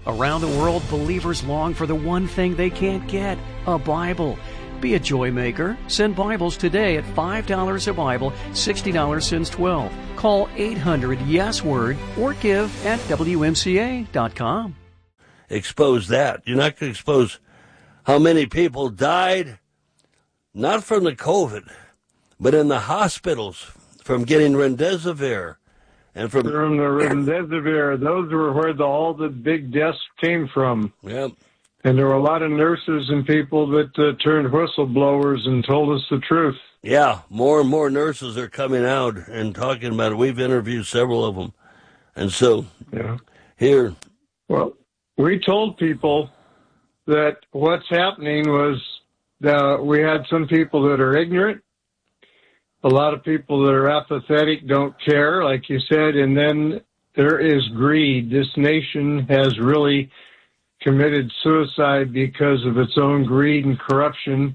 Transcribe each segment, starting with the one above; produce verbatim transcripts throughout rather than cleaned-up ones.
Around the world, believers long for the one thing they can't get, a Bible. Be a joy maker. Send Bibles today at five dollars a Bible, sixty dollars since twelve. Call eight hundred yes word or give at W M C A dot com. Expose that. You're not going to expose how many people died, not from the COVID, but in the hospitals from getting remdesivir. And from, from the remdesivir, those were where the, all the big deaths came from. Yep. And there were a lot of nurses and people that uh, turned whistleblowers and told us the truth. Yeah, more and more nurses are coming out and talking about it. We've interviewed several of them. And so, yeah. here. Well, we told people that what's happening was that we had some people that are ignorant, a lot of people that are apathetic, don't care, like you said, and then there is greed. This nation has really committed suicide because of its own greed and corruption.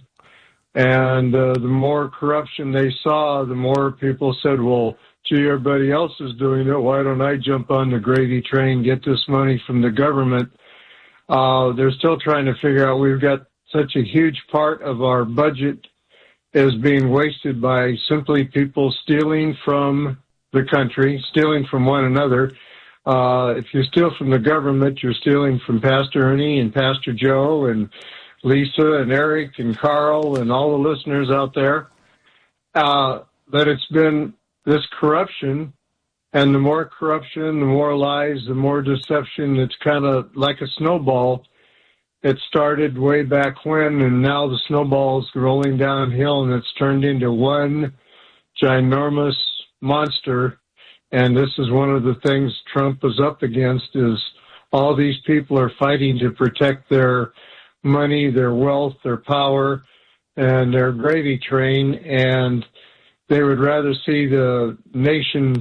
And uh, the more corruption they saw, the more people said, well, gee, everybody else is doing it. Why don't I jump on the gravy train, get this money from the government? Uh, they're still trying to figure out we've got such a huge part of our budget is being wasted by simply people stealing from the country, stealing from one another. Uh, if you steal from the government, you're stealing from Pastor Ernie and Pastor Joe and Lisa and Eric and Carl and all the listeners out there. Uh, but it's been this corruption, and the more corruption, the more lies, the more deception. It's kind of like a snowball. It started way back when, and now the snowball's rolling downhill, and it's turned into one ginormous monster. And this is one of the things Trump is up against, is all these people are fighting to protect their money, their wealth, their power, and their gravy train, and they would rather see the nation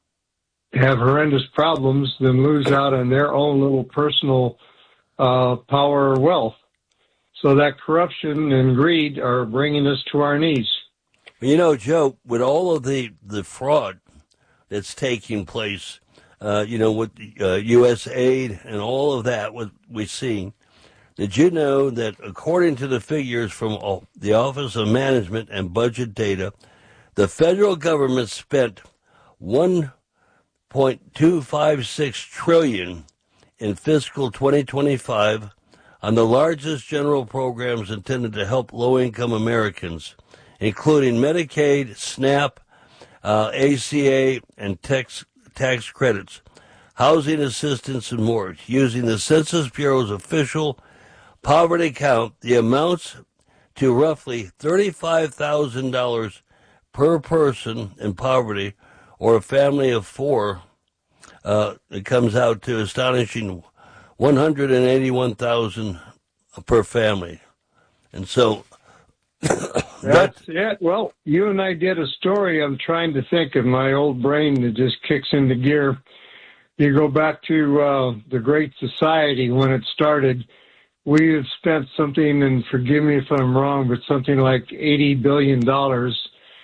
have horrendous problems than lose out on their own little personal uh, power or wealth. So that corruption and greed are bringing us to our knees. You know, Joe, with all of the, the fraud that's taking place, uh, you know, with uh, U S aid and all of that, what we've seen, did you know that according to the figures from the Office of Management and Budget Data, the federal government spent one point two five six trillion dollars in fiscal twenty twenty-five on the largest general programs intended to help low-income Americans, including Medicaid, SNAP, uh, A C A, and tax, tax credits, housing assistance, and more. Using the Census Bureau's official poverty count, the amounts to roughly thirty-five thousand dollars per person in poverty, or a family of four. Uh, it comes out to astonishing one hundred eighty-one thousand dollars per family. And so that's that, it. Well, you and I did a story. I'm trying to think of my old brain that just kicks into gear. You go back to uh, the Great Society when it started. We have spent something, and forgive me if I'm wrong, but something like eighty billion dollars.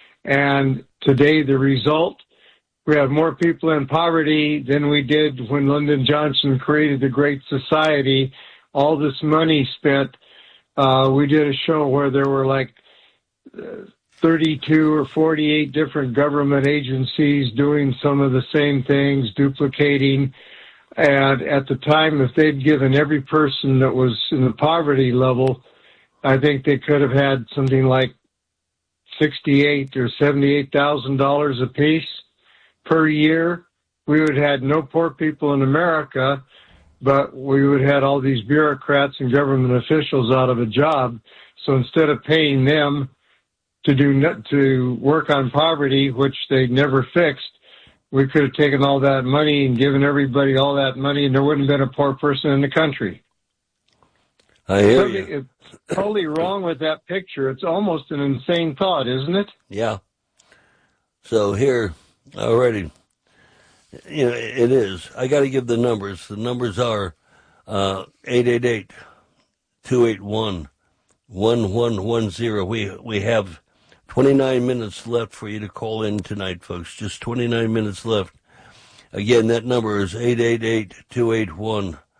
And today the result, we have more people in poverty than we did when Lyndon Johnson created the Great Society. All this money spent. Uh, we did a show where there were like uh, thirty-two or forty-eight different government agencies doing some of the same things, duplicating. And at the time, if they'd given every person that was in the poverty level, I think they could have had something like sixty-eight or seventy-eight thousand dollars apiece per year. We would have had no poor people in America, but we would have had all these bureaucrats and government officials out of a job. So instead of paying them to do to work on poverty, which they never fixed, we could have taken all that money and given everybody all that money, and there wouldn't have been a poor person in the country. I hear totally, you. It's totally wrong with that picture. It's almost an insane thought, isn't it? Yeah. So here, already, you know, it is. I got to give the numbers. The numbers are uh, eight eight eight, two eight one, one one one zero. We, we have twenty-nine minutes left for you to call in tonight, folks. Just twenty-nine minutes left. Again, that number is eight eight eight, two eight one,